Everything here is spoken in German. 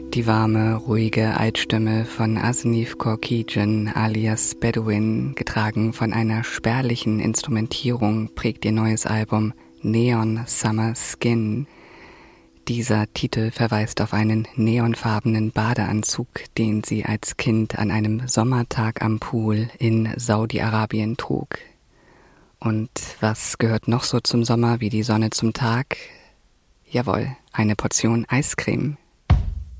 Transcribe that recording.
Die warme, ruhige Altstimme von Asnif Korkidjan alias Bedouin, getragen von einer spärlichen Instrumentierung, prägt ihr neues Album Neon Summer Skin. Dieser Titel verweist auf einen neonfarbenen Badeanzug, den sie als Kind an einem Sommertag am Pool in Saudi-Arabien trug. Und was gehört noch so zum Sommer wie die Sonne zum Tag? Jawohl, eine Portion Eiscreme.